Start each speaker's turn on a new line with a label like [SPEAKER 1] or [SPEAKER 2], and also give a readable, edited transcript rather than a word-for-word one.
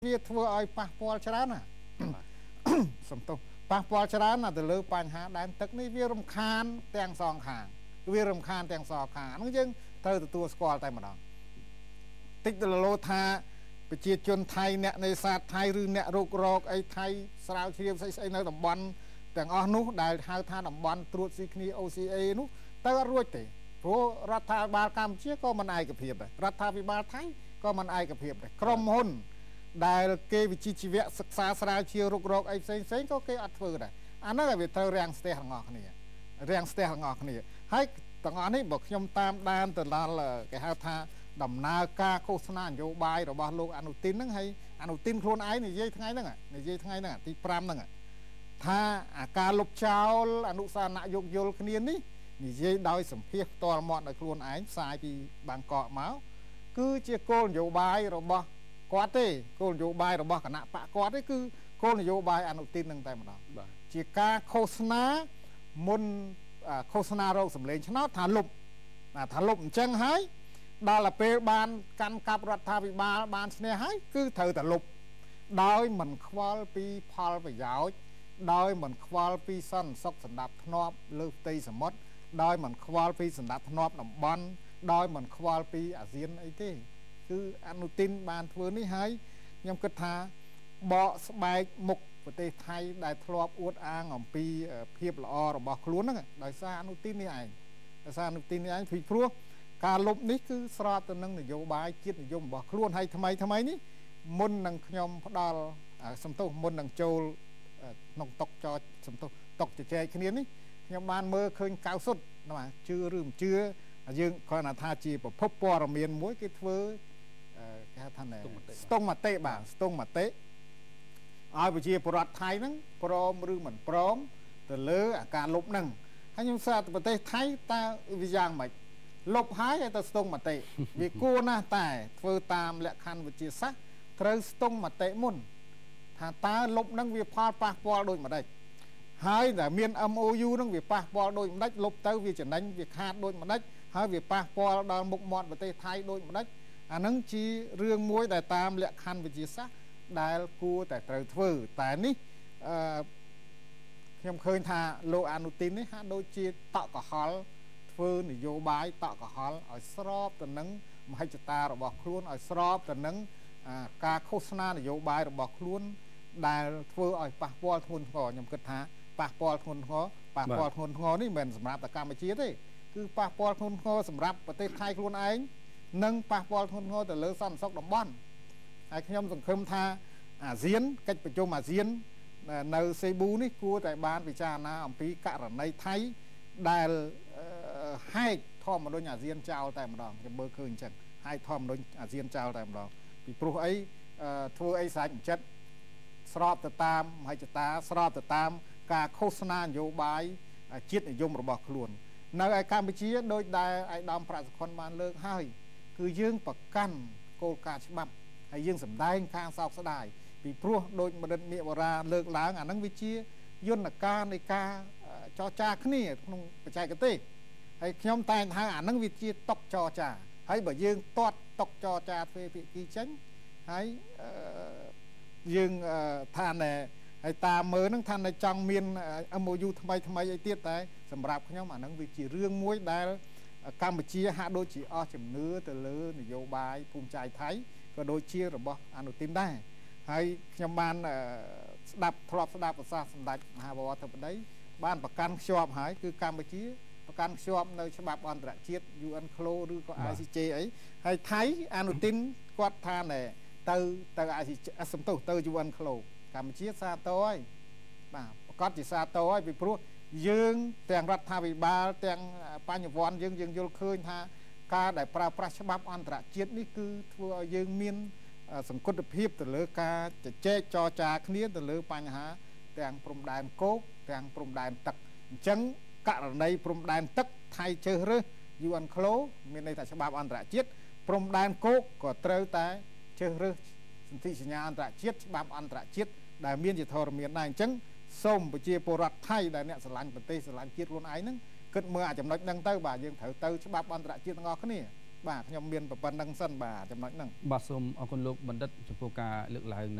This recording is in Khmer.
[SPEAKER 1] វាធ្វើឲ្យប៉ះពាល់ច្រើនណាសំទោសប៉ះពាល់ច្រើនណាទៅលើបញ្ហាដែនទឹកនេះវារំខានទាំងសងខាងវារំខានទាំងសងខាងហ្នឹងយើងត្រូវទទួលស្គាល់តែម្ដងតិចទៅលោថាប្រជាជនថៃអ្នកនេសាទថៃឬអ្នករករកអីថៃស្រាវជ្រាវស្អីនៅតំបន់ទាំងអស់នោះដែលហៅថាតំបន់ត្រួតស៊ីគ្នា OCA នោះទៅអត់រួចទេព្រោះរដ្ឋាភិបាលកម្ពុជាក៏មិនឯកភាពដែររដ្ឋាភិបាលថៃក៏មិនឯកភាពដែរក្រុមហ៊ុនដែលគេវិជ្ជាជីវៈសិក្សាស្រាវជ្រាវរុករកអីផ្សេងក៏គេអត់ធ្វើដែរអាហ្នឹងវាត្រូវរាំងស្ទះទាំងអស់គ្នារាំងស្ទះទាំងអស់គ្នាហើយទាំងអស់នេះបើខ្ញុំតាមដានទៅដល់គេហៅថាដំណើរការឃោសនានយោបាយរបស់លោកអនុទីនហ្នឹងហើយអនុទីនខ្លួនឯងនិយាយថ្ងៃហ្នឹងទី5ហ្នឹងថាអាការលុបចោលអនុសាសនៈយោគយល់គ្នានេះនិយាយដោយសម្ភាសផ្ទាល់មាត់ដោយខ្លួនឯងផ្សាយពីបាងកកមកគឺជាគោលនយោបាយរបស់គាត់ទេគោលនយោបាយរបស់គណៈបកគាត់ទេគឺគោលនយោបាយអនុទីននឹងតែម្ដងជាការឃោសនាមុនឃោសនារោគសម្លេងឆ្នោតថាលុបអញ្ចឹងហើយដល់ពេលបានកាន់កាប់រដ្ឋាភិបាលបានឈ្នះហើយគឺត្រូវតែលុបដោយមិនខ្វល់ពីផលប្រយោជន៍ដោយមិនខ្វល់ពីសន្តិសុខសណ្ដាប់ធ្នាប់លើផ្ទៃសមុទ្រដោយមិនខ្វល់ពីសណ្ដាប់ធ្នាប់តំបន់ដោយមិនខ្វល់ពីអាស៊ានអីទេគឺអនុទីនបានធ្វើនេះហើយខ្ញុំគិតថាបកស្បែកមុខប្រទេសថៃដែលធ្លាប់អួតអាងអំពីភាពល្អរបស់ខ្លួនហ្នឹងដោយសារអនុទីននេះឯងពីព្រោះការលុបនេះគឺស្របទៅនឹងនយោបាយជាតិនិយមរបស់ខ្លួនហើយថ្មីនេះមុននឹងខ្ញុំផ្ដល់សំទោសមុននឹងចូលក្នុងតុកចោសំទោសតុកជជែកគ្នានេះខ្ញុំបានមើលឃើញកៅសុទ្ធណាជឿឬមិនជឿយើងគ្រាន់តែថាជាប្រភពព័ត៌មានមួយគេធ្វើគេហៅថាស្ទង់មតិបាទស្ទង់មតិឲ្យប្រជាពលរដ្ឋថៃហ្នឹងព្រមឬមិនព្រមទៅលើអាការលុបហ្នឹងហើយខ្ញុំស្ដាប់ប្រទេសថៃតើវាយ៉ាងម៉េចលុបហើយទៅស្ទង់មតិវាគួរណាស់តែធ្វើតាមលក្ខខណ្ឌវិទ្យាសាស្ត្រត្រូវស្ទង់មតិមុនថាតើលុបហ្នឹងវាផលប៉ះពាល់ដូចម្ដេចហើយតែមាន MOU ហ្នឹងវាប៉ះពាល់ដូចម្ដេចលុបទៅវាចំណេញវាខាតដូចម្ដេចហើយវាប៉ះពាល់ដល់មុខមាត់ប្រទេសថៃដូចម្ដេចអាហ្នឹងជារឿងមួយដែលតាមលក្ខខណ្ឌវិទ្យាសាស្ត្រដែលគួរតែត្រូវធ្វើតែនេះខ្ញុំឃើញថាលោកអនុទីននេះហាក់ដូចជាតក់កុហលធ្វើនយោបាយតក់កុហលឲ្យស្របទៅនឹងមហិច្ឆតារបស់ខ្លួនឲ្យស្របទៅនឹងការឃោសនានយោបាយរបស់ខ្លួនដែលធ្វើឲ្យប៉ះពាល់ធ្ងន់ធ្ងរខ្ញុំគិតថាប៉ះពាល់ធ្ងន់ធ្ងរនេះមិនមែនសម្រាប់តែកម្ពុជាទេគឺប៉ះពាល់ធ្ងន់ធ្ងរសម្រាប់ប្រទេសថៃខ្លួនឯងនិងប៉ះពាល់ធ្ងន់ធ្ងរទៅលើសន្តិសុខតំបន់ហើយខ្ញុំសង្ឃឹមថាអាស៊ានកិច្ចប្រជុំអាស៊ាននៅសេប៊ូនេះគួរតែបានពិចារណាអំពីករណីថៃដែលហែកធម្មមនុញ្ញអាស៊ានចោលតែម្ដងខ្ញុំមើលឃើញអញ្ចឹងហែកធម្មមនុញ្ញអាស៊ានចោលតែម្ដងពីព្រោះអីធ្វើអីស្រេចចិត្តស្របទៅតាមមហិច្ឆតាស្របទៅតាមការឃោសនានយោបាយជាតិនិយមរបស់ខ្លួននៅឯកម្ពុជាដោយដែលឯកឧត្តមប្រាក់សុខុនបានលើកហើយគឺយើងប្រកាន់គោលការណ៍ច្បាប់ហើយយើងសម្ដែងការសោកស្ដាយពីព្រោះដោយបណ្ឌិតមេវរាលើកឡើងអាហ្នឹងវាជាយន្តការនៃការចរចាគ្នាក្នុងបច្ចេកទេសហើយខ្ញុំតែងថាអាហ្នឹងវាជាតុកចរចាហើយបើយើងទាត់តុកចរចាទ្វេភាគីចេញហើយយើងថាណែហើយតាមមើលហ្នឹងថានៅចង់មាន MOU ថ្មីអីទៀតតែសម្រាប់ខ្ញុំអាហ្នឹងវាជារឿងមួយដែលកម្ពុជាហាក់ដូចជាអស់ជំនឿទៅលើនយោបាយភូមិចៃថៃក៏ដូចជារបស់អនុទីនដែរហើយខ្ញុំបានធ្លាប់ស្ដាប់ប្រសាសន៍សម្ដេចមហាបវរធិបតីបានប្រកាន់ខ្ជាប់ហើយគឺកម្ពុជាប្រកាន់ខ្ជាប់នៅច្បាប់អន្តរជាតិ UN CLO ឬក៏ ICJ អីហើយថៃអនុទីនគាត់ថាណែទៅ ICJ សំទោសទៅ UN CLO កម្ពុជាសាទរហើយបាទប្រកាសជាសាទរហើយពីព្រោះយើងទាំងរដ្ឋាភិបាលទាំងបញ្ញវន្តយើងយល់ឃើញថាការដែលប្រើប្រាស់ច្បាប់អន្តរជាតិនេះគឺធ្វើឲ្យយើងមានសង្កត់ភាពទៅលើការជជែកចរចាគ្នាទៅលើបញ្ហាទាំងព្រំដែនគោកទាំងព្រំដែនទឹកអញ្ចឹងករណីព្រំដែនទឹកថៃជ្រើសរើស UN CLO មានន័យថាច្បាប់អន្តរជាតិព្រំដែនគោកក៏ត្រូវតែជ្រើសរើសសន្ធិសញ្ញាអន្តរជាតិច្បាប់អន្តរជាតិដែលមានជាធរមានដែរអញ្ចឹងសូមប្រជាពលរដ្ឋថៃដែលអ្នកស្រឡាញ់ប្រទេសស្រឡាញ់ជាតិខ្លួនឯងហ្នឹងគិតមើលអាចំណុចហ្នឹងទៅបាទយើងត្រូវទៅច្បាប់អន្តរជាតិទាំងអស់គ្នាបាទខ្ញុំមានប្រព័ន្ធនឹងសិនបាទចំណុចហ្នឹង
[SPEAKER 2] បាទសូមអរគុណលោកបណ្ឌិតចំពោះការលើកឡើង